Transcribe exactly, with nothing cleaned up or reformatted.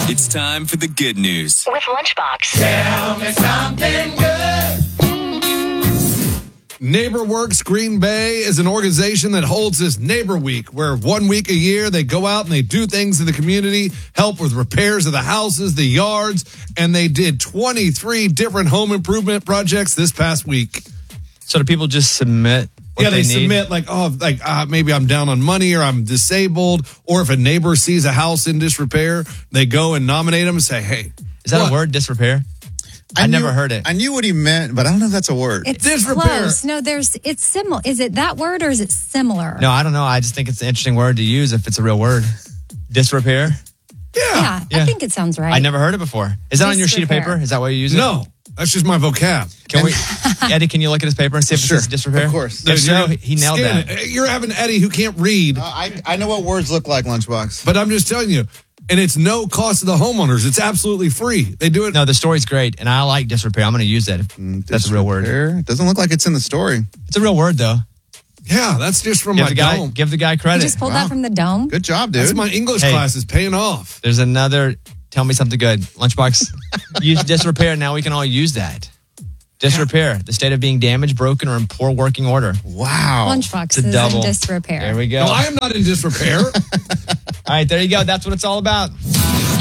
It's time for the good news with Lunchbox. Tell me something good. NeighborWorks Green Bay is an organization that holds this Neighbor Week, where one week a year they go out and they do things in the community, help with repairs of the houses, the yards, and they did twenty-three different home improvement projects this past week. So do people just submit what yeah, they, they need? submit like, oh, like uh, maybe I'm down on money or I'm disabled, or if a neighbor sees a house in disrepair, they go and nominate them and say, hey. Is that what? a word, disrepair? I, I knew, never heard it. I knew what he meant, but I don't know if that's a word. It's Disrepair. close. No, there's. It's similar. Is it that word or is it similar? No, I don't know. I just think it's an interesting word to use if it's a real word. Disrepair? Yeah. Yeah, Yeah. I think it sounds right. I never heard it before. Is that on your sheet of Disrepair. paper? Is that why you use it? No, that's just my vocab. Can we, Eddie, can you look at his paper and see if Sure, it says disrepair? of course. If Dude, so, you're- he nailed scan that. it. You're having Eddie who can't read, Uh, I, I know what words look like, Lunchbox. but I'm just telling you, and it's no cost to the homeowners. It's absolutely free. They do it. No, the story's great, and I like disrepair. I'm going to use that. If that's a real word. Disrepair. It doesn't look like it's in the story. It's a real word, though. Yeah, that's just from Give my the guy, dome. give the guy You credit. just pulled Wow. that from the dome. Good job, dude. That's my English Hey. class is paying off. There's another. Tell me something good. Lunchbox. Use disrepair. Now we can all use that. Disrepair. The state of being damaged, broken, or in poor working order. Wow. Lunchbox It's a is double. in disrepair. There we go. No, I am not in disrepair. All right, there you go. That's what it's all about.